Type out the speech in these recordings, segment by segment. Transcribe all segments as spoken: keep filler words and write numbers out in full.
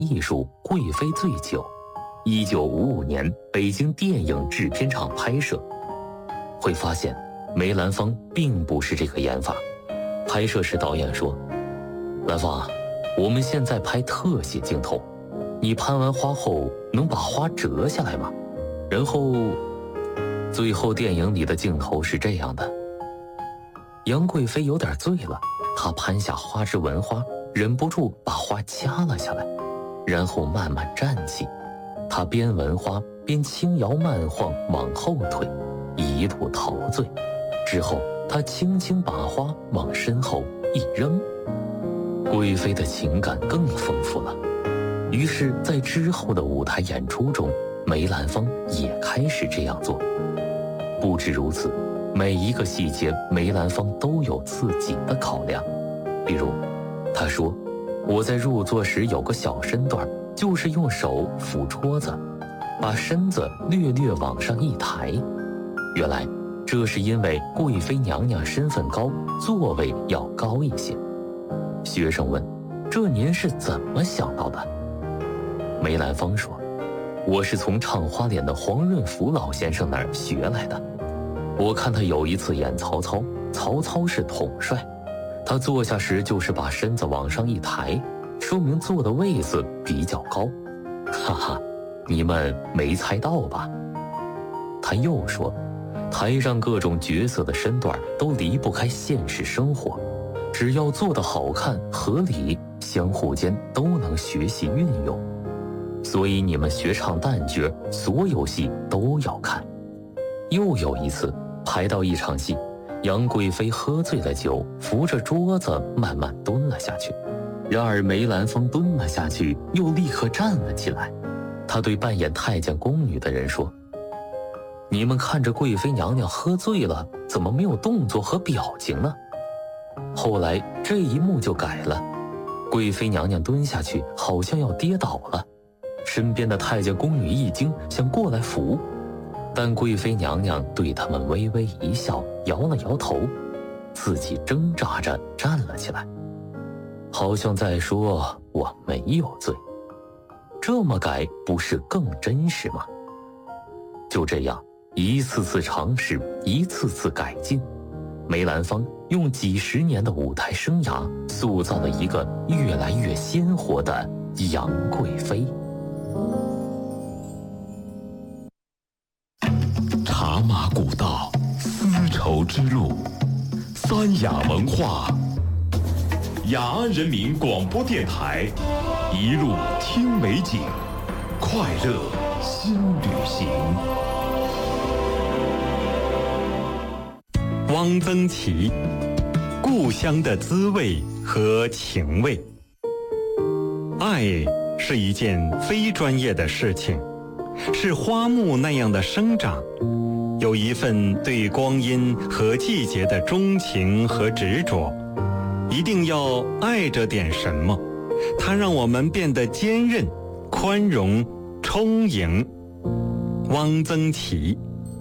艺术贵妃醉酒，一九五五年北京电影制片厂拍摄。会发现梅兰芳并不是这个演法。拍摄时导演说，兰芳啊，我们现在拍特写镜头，你攀完花后能把花折下来吗？然后最后电影里的镜头是这样的，杨贵妃有点醉了，她攀下花枝闻花，忍不住把花掐了下来，然后慢慢站起，她边闻花边轻摇慢晃往后退，一路陶醉。之后她轻轻把花往身后一扔。贵妃的情感更丰富了，于是在之后的舞台演出中，梅兰芳也开始这样做。不止如此，每一个细节梅兰芳都有自己的考量。比如他说，我在入座时有个小身段，就是用手扶桌子，把身子略略往上一抬。原来这是因为贵妃娘娘身份高，座位要高一些。学生问，这您是怎么想到的？梅兰芳说，我是从唱花脸的黄润福老先生那儿学来的。我看他有一次演曹操，曹操是统帅，他坐下时就是把身子往上一抬，说明坐的位子比较高。哈哈，你们没猜到吧？他又说，台上各种角色的身段都离不开现实生活，只要做得好看合理，相互间都能学习运用。所以你们学唱旦角，所有戏都要看。又有一次排到一场戏，杨贵妃喝醉了酒，扶着桌子慢慢蹲了下去。然而梅兰芳蹲了下去，又立刻站了起来。他对扮演太监宫女的人说，你们看着贵妃娘娘喝醉了，怎么没有动作和表情呢？后来这一幕就改了，贵妃娘娘蹲下去，好像要跌倒了，身边的太监宫女一惊，想过来扶，但贵妃娘娘对他们微微一笑，摇了摇头，自己挣扎着站了起来，好像在说我没有醉。这么改不是更真实吗？就这样一次次尝试，一次次改进，梅兰芳用几十年的舞台生涯塑造了一个越来越鲜活的杨贵妃。 茶马古道，丝绸之路，三雅文化，雅安人民广播电台，一路听美景，快乐新旅行。汪曾祺，故乡的滋味和情味。爱是一件非专业的事情，是花木那样的生长，有一份对光阴和季节的钟情和执着。一定要爱着点什么，它让我们变得坚韧、宽容、充盈。汪曾祺。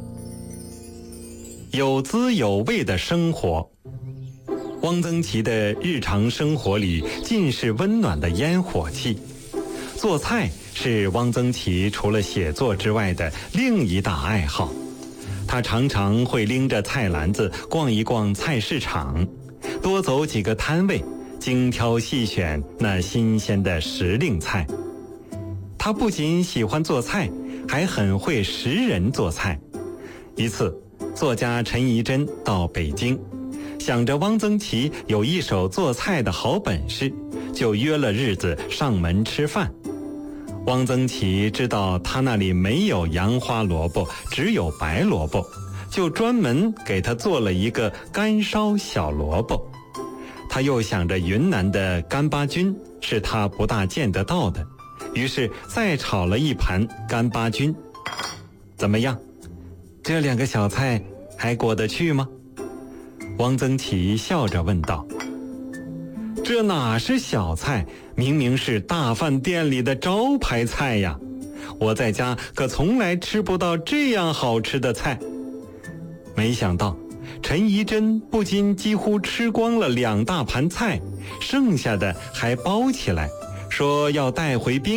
有滋有味的生活。汪曾祺的日常生活里尽是温暖的烟火气。做菜是汪曾祺除了写作之外的另一大爱好。他常常会拎着菜篮子逛一逛菜市场，多走几个摊位，精挑细选那新鲜的时令菜。他不仅喜欢做菜，还很会识人做菜。一次，作家陈怡贞到北京，想着汪曾祺有一手做菜的好本事，就约了日子上门吃饭。汪曾祺知道他那里没有洋花萝卜，只有白萝卜，就专门给他做了一个干烧小萝卜。他又想着云南的干巴菌是他不大见得到的，于是再炒了一盘干巴菌。怎么样？这两个小菜还过得去吗？汪曾祺笑着问道。这哪是小菜，明明是大饭店里的招牌菜呀！我在家可从来吃不到这样好吃的菜。没想到陈怡贞不仅几乎吃光了两大盘菜，剩下的还包起来，说要带回宾